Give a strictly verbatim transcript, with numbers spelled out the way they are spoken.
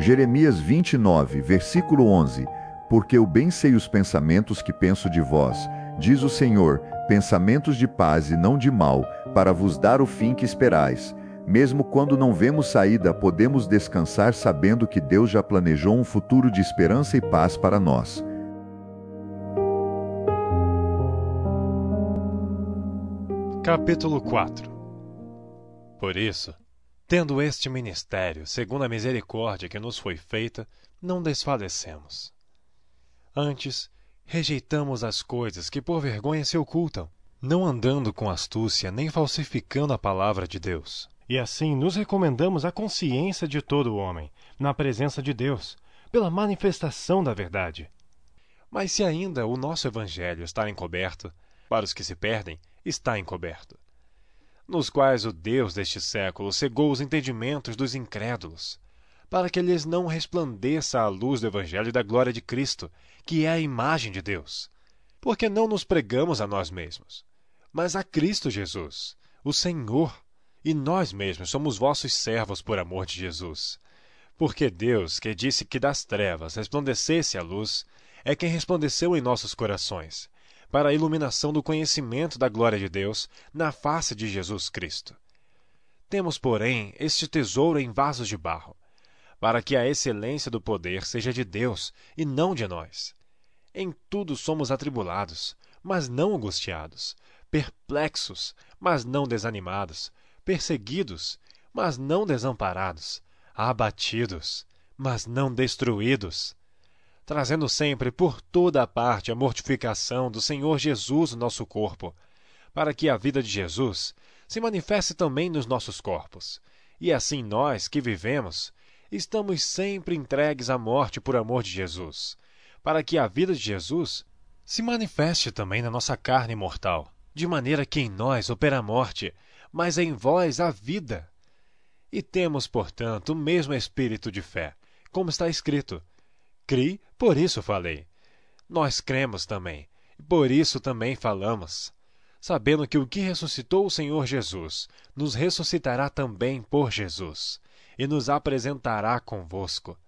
Jeremias vinte e nove, versículo onze. Porque eu bem sei os pensamentos que penso de vós, diz o Senhor, pensamentos de paz e não de mal, para vos dar o fim que esperais. Mesmo quando não vemos saída, podemos descansar sabendo que Deus já planejou um futuro de esperança e paz para nós. Capítulo quatro. Por isso, tendo este ministério, segundo a misericórdia que nos foi feita, não desfalecemos. Antes, rejeitamos as coisas que por vergonha se ocultam, não andando com astúcia nem falsificando a palavra de Deus. E assim nos recomendamos à consciência de todo homem, na presença de Deus, pela manifestação da verdade. Mas se ainda o nosso evangelho está encoberto, para os que se perdem, está encoberto, nos quais o Deus deste século cegou os entendimentos dos incrédulos, para que lhes não resplandeça a luz do evangelho da glória de Cristo, que é a imagem de Deus. Porque não nos pregamos a nós mesmos, mas a Cristo Jesus, o Senhor, e nós mesmos somos vossos servos por amor de Jesus. Porque Deus, que disse que das trevas resplandecesse a luz, é quem resplandeceu em nossos corações, para a iluminação do conhecimento da glória de Deus na face de Jesus Cristo. Temos, porém, este tesouro em vasos de barro, para que a excelência do poder seja de Deus e não de nós. Em tudo somos atribulados, mas não angustiados, perplexos, mas não desanimados, perseguidos, mas não desamparados, abatidos, mas não destruídos, trazendo sempre por toda a parte a mortificação do Senhor Jesus no nosso corpo, para que a vida de Jesus se manifeste também nos nossos corpos. E assim nós, que vivemos, estamos sempre entregues à morte por amor de Jesus, para que a vida de Jesus se manifeste também na nossa carne mortal, de maneira que em nós opera a morte, mas em vós a vida. E temos, portanto, o mesmo espírito de fé, como está escrito: Cri, por isso falei. Nós cremos também, e por isso também falamos, sabendo que o que ressuscitou o Senhor Jesus nos ressuscitará também por Jesus, e nos apresentará convosco.